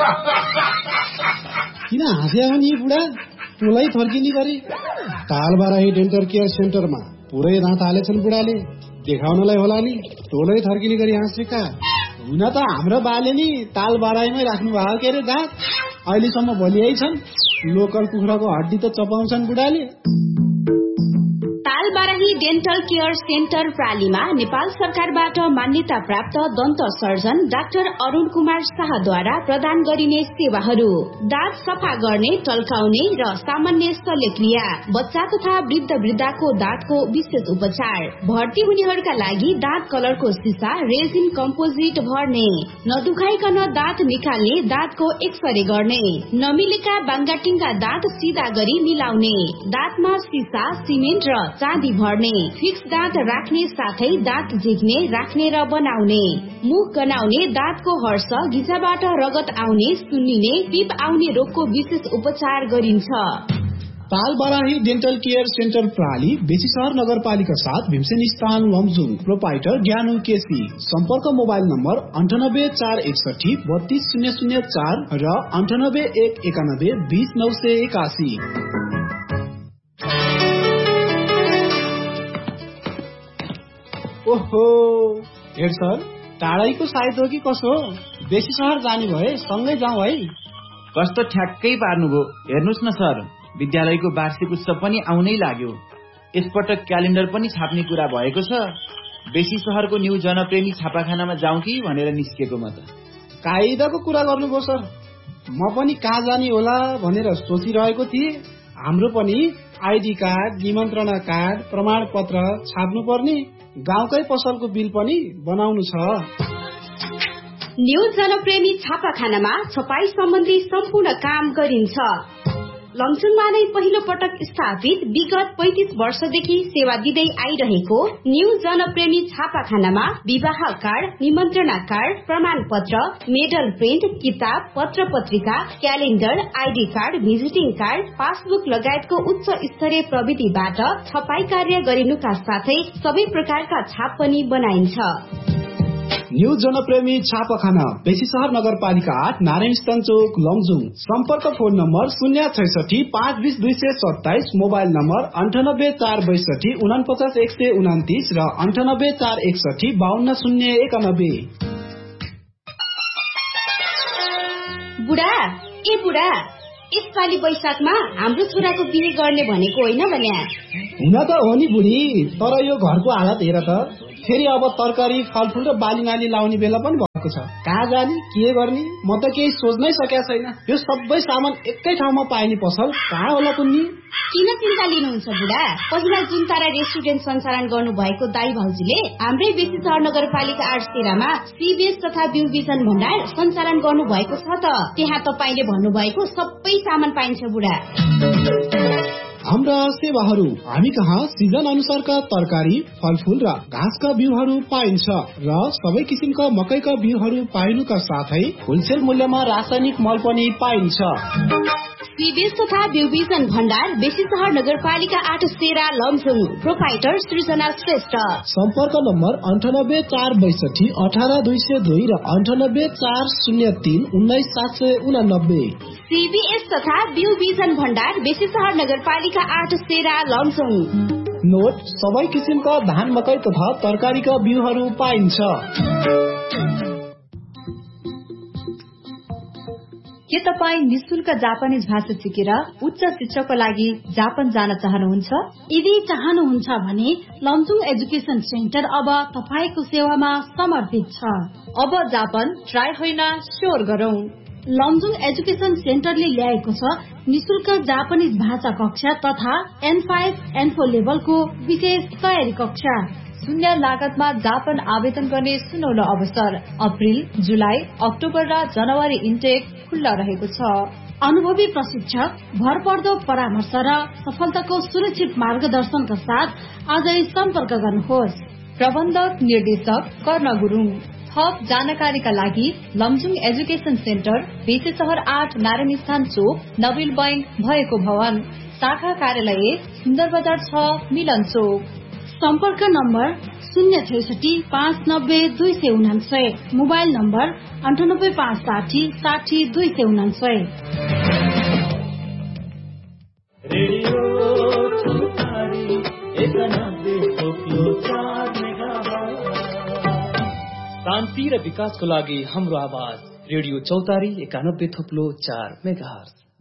किन हाँस्या हो नि बुढा? तँलाई थर्किने गरे तालबाराही डेन्टल केयर सेन्टरमा पुरै दाँत हालेछन् बुढाले। देखाउनलाई होला नि, तँलाई थर्किने गरी हाँसेका। हुन त हाम्रो बाले नि तालबाराहीमै राख्नु भएको के अरे दाँत, अहिलेसम्म भलिआइ छन्। लोकल कुखुराको हड्डी त चपाउँछन् बुढाले। तालबाराही डेन्टल केयर सेन्टर प्रालीमा नेपाल सरकारबाट मान्यता प्राप्त दन्त सर्जन डाक्टर अरुण कुमार शाहद्वारा प्रदान गरिने सेवाहरू: दाँत सफा गर्ने, टल्काउने र सामान्य शल्यक्रिया, बच्चा तथा वृद्ध वृद्धाको दाँतको विशेष उपचार, भर्ती हुनेहरूका लागि दाँत कलरको सिसा रेजिन कम्पोजिट भर्ने, नदुखाइकन दाँत निकाल्ने, दाँतको एक्सरे गर्ने, नमिलेका बाङ्गाटिङ्गा दाँत सिधा गरी मिलाउने, दाँतमा सिसा, सिमेन्ट र चाँदी भर्ने, फिक्स दाँत राख्ने साथै दाँत झिक्ने, राख्ने र बनाउने, मुख गनाउने, दाँतको हर्ष, घिचाबाट रगत आउने, सुन्निने, पिप आउने रोगको विशेष उपचार गरिन्छ। तालबाराही डेन्टल केयर सेन्टर प्राली बेसीशहर नगरपालिका 7 भीमसेन स्थान लमजुङ। प्रोपाइटर ज्ञानु केसी। सम्पर्क मोबाइल नम्बर 9841 32004 र 9891 20981। ओहो हेड सर, टाढैको सायद हो कि कसो? बेसी सहर जाने भए सँगै जाउँ है। कस्तो ठ्याक्कै पार्नुभयो। हेर्नुहोस् न सर, विद्यालयको वार्षिक उत्सव पनि आउनै लाग्यो। यसपटक क्यालेन्डर पनि छाप्ने कुरा भएको छ। बेसी सहरको न्यू जनप्रेमी छापाखानामा जाउँ कि भनेर निस्केको म त। कायदाको कुरा गर्नुभयो सर। म पनि कहाँ जाने होला भनेर सोचिरहेको थिएँ। हाम्रो पनि आइडी कार्ड, निमन्त्रणा कार्ड, प्रमाणपत्र छाप्नु पर्ने, गाउँकै पसलको बिल पनि बनाउनु छ। न्यू जनप्रेमी छापाखानामा छपाई सम्बन्धी सम्पूर्ण काम गरिन्छ। लमजुङमा नै पहिलो पटक स्थापित विगत 35 वर्षदेखि सेवा दिँदै आइरहेको न्यू जनप्रेमी छापाखानामा विवाह कार्ड, निमन्त्रणा कार्ड, प्रमाणपत्र, मेडल प्रिन्ट, किताब, पत्र पत्रिका, calendar, ID card, visiting card, passbook लगायतको उच्च स्तरीय प्रविधिबाट छपाई कार्य गरिनुका साथै सबै प्रकारका छाप पनि बनाइन्छ। न्यू जनप्रेमी छापाखाना बेसीशहर नगरपालिका 8 नारायणस्थान चोक लमजुङ। सम्पर्क फोन नम्बर 066 520 227, मोबाइल नम्बर 98 462 49 129 र 98 461 52 091। बुढा ए बुढा, यसपालि वैशाखमा हाम्रो छोराको बिहे गर्ने भनेको होइन भने? हुन त हो नि बुढी, तर यो घरको हालत हेर त। फेरि अब तरकारी, फलफुल र बालीनाली लाउने बेला पनि भएको छ। कहाँ जाने, के गर्ने, म त केही सोच्नै सकेको छैन। यो सबै सामान एकै ठाउँमा पाइने पसल कहाँ होला कुन्नी? किन चिन्ता लिनुहुन्छ बुढा? पहिला जुन तारा रेस्टुरेन्ट सञ्चालन गर्नु भएको दाई भाउजूले हाम्रै बेसीशहर नगरपालिका 8 सेरामा सीबीएस तथा ब्यू विजन भण्डार सञ्चालन गर्नु भएको छ त। त्यहाँ तपाईले भन्नुभएको सबै सामान पाइन्छ बुढा। हाम्रा सेवाहरू: हामी कहाँ सिजन अनुसारका तरकारी, फलफुल र घाँसका बिउहरू पाइन्छ र सबै किसिमका मकैका बिउहरू पाइनुका साथै होलसेल मूल्यमा रासायनिक मल पनि पाइन्छ। सीबीएस तथा ब्यू विजन भण्डार बेसीशहर नगरपालिका 8 सेरा लमजुङ। प्रोपाइटर सृजना श्रेष्ठ। सम्पर्क नम्बर 98 462 18 202 र 98 403 19 789। सीबीएस तथा ब्यू विजन भण्डार बेसीशहर नगरपालिका 8 सेरा लमजुङ। नोट: सबै किसिमका धान, मकै तथा तरकारीका बिउहरू पाइन्छ। के तपाईँ निशुल्क जापानिज भाषा सिकेर उच्च शिक्षाको लागि जापान जान चाहनुहुन्छ? यदि चाहनुहुन्छ भने लमजुङ एजुकेसन सेन्टर अब तपाईको सेवामा समर्पित छ। अब जापान ट्राई होइन, स्योर गरौं। लमजुङ एजुकेसन सेन्टरले ल्याएको छ निशुल्क जापानिज भाषा कक्षा तथा N5, N4 लेभलको विशेष तयारी कक्षा। शून्य लागतमा जापान आवेदन गर्ने सुनौलो अवसर। अप्रिल, जुलाई, अक्टोबर र जनवरी इन्टेक खुल्ला रहेको छ। अनुभवी प्रशिक्षक, भरपर्दो परामर्श र सफलताको सुरक्षित मार्गदर्शनका साथ आजै सम्पर्क गर्नुहोस्। प्रबन्धक निर्देशक कर्ण गुरुङ। थप जानकारीका लागि लमजुङ एजुकेसन सेन्टर बेसीशहर 8 नारायणस्थान चोक नबिल बैंक भएको भवन, शाखा कार्यालय सुन्दर बजार 6 मिलन चोक। सम्पर्क नम्बर 066-590-299, मोबाइल नम्बर 98-560-60-299। शान्ति र विकासको लागि हाम्रो आवाज रेडियो चौतारी 91.4 मेगाहर्ज।